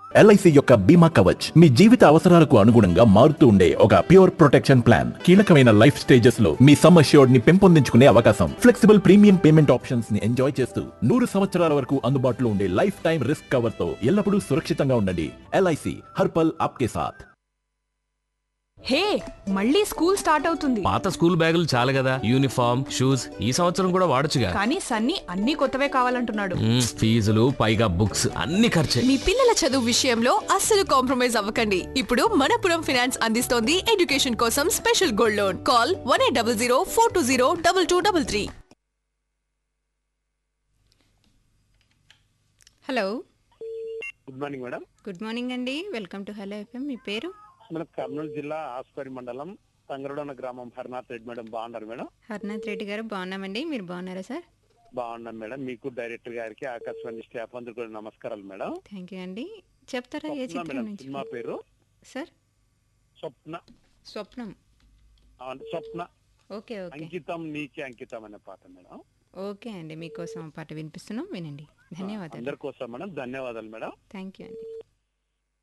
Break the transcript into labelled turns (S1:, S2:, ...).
S1: LIC యొక్క బీమా కవచ్ మీ జీవిత అవసరాలకు అనుగుణంగా మారుతూ ఉండే ఒక ప్యూర్ ప్రొటెక్షన్ ప్లాన్. కీలకమైన లైఫ్ స్టేజెస్ లో మీ సమ్ అష్యూర్డ్ ని పెంపొందించుకునే అవకాశం, ఫ్లెక్సిబుల్ ప్రీమియం పేమెంట్ ఆప్షన్స్ ని ఎంజాయ్ చేస్తూ 100 సంవత్సరాల వరకు అందుబాటులో ఉండే లైఫ్ టైం రిస్క్ కవర్ తో ఎల్లప్పుడూ సురక్షితంగా ఉండండి. ఎల్ఐసి హర్పల్ ఆప్కే సాథ్.
S2: హే, మళ్ళీ స్కూల్ స్టార్ట్ అవుతుంది.
S3: పాత స్కూల్ బ్యాగులు చాలు కదా, యూనిఫామ్ షూస్ ఈ సంవత్సరం కూడా వాడొచ్చుగా.
S2: కానీ సన్నీ అన్ని కొత్తవే కావాలంటున్నాడు.
S3: ఫీజులు పైగా బుక్స్ అన్ని ఖర్చే.
S4: మీ పిల్లల చదువు విషయంలో అస్సలు కాంప్రమైజ్ అవ్వకండి. ఇప్పుడు మనపురం ఫైనాన్స్ అందిస్తోంది ఎడ్యుకేషన్ కోసం special gold loan. Call 1800 420 2233.
S5: Hello,
S6: good morning madam.
S5: Good morning అండి. Welcome to hello FM. మీ పేరు?
S6: మన కర్నూలు జిల్లా ఆస్పరి మండలం తంగరడోన గ్రామం హరినాథ్ రెడ్డి మేడం. బాగున్నారు మేడం?
S5: హరినాథ్ రెడ్డి గారు బాగున్నామండి. మీరు బాగున్నారా సార్?
S6: బాగున్నాం మేడం. మీకు డైరెక్టర్ గారికి ఆకాశవాణి స్టాఫ్ అందరూ కూడా నమస్కారాలు మేడం.
S5: థ్యాంక్ యూ అండి. చెప్తారా ఏ చిత్రం నుంచి?
S6: సినిమా పేరు
S5: సార్
S6: స్వప్న.
S5: స్వప్నం.
S6: స్వప్న
S5: ఓకే ఓకే
S6: అంకితం నీకే అంకితం అనే పాట మేడం.
S5: ఓకే అండి, మీకోసం పాట వినిపిస్తున్నాం, వినండి. ధన్యవాదాలు.
S6: అందరి కోసం మేడం. ధన్యవాదాలు మేడం.
S5: థ్యాంక్ యూ అండి.